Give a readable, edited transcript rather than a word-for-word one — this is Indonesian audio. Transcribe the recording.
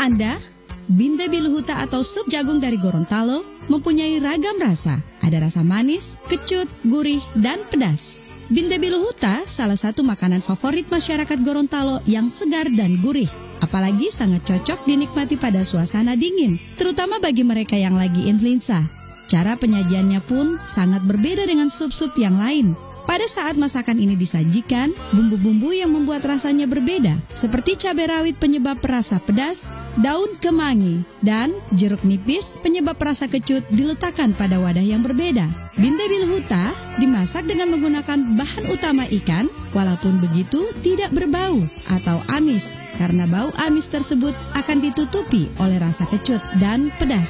Anda, Binde Biluhuta atau sup jagung dari Gorontalo mempunyai ragam rasa. Ada rasa manis, kecut, gurih, dan pedas. Binde Biluhuta salah satu makanan favorit masyarakat Gorontalo yang segar dan gurih. Apalagi sangat cocok dinikmati pada suasana dingin, terutama bagi mereka yang lagi influenza. Cara penyajiannya pun sangat berbeda dengan sup-sup yang lain. Pada saat masakan ini disajikan, bumbu-bumbu yang membuat rasanya berbeda, seperti cabai rawit penyebab rasa pedas, daun kemangi, dan jeruk nipis penyebab rasa kecut diletakkan pada wadah yang berbeda. Binde Biluhuta dimasak dengan menggunakan bahan utama ikan, walaupun begitu tidak berbau atau amis, karena bau amis tersebut akan ditutupi oleh rasa kecut dan pedas.